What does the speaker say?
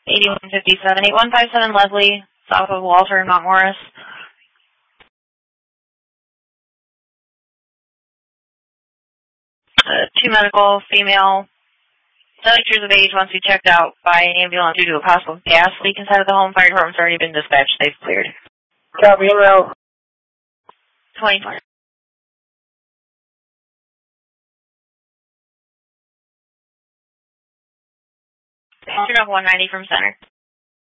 8157, 8157 Leslie, south of Walter and Mount Morris. Two medical, female, 70 years of age, wants to be checked out by ambulance due to a possible gas leak inside of the home. Fire department's already been dispatched. They've cleared. Copy, in route. 24. Turn up 190 from center.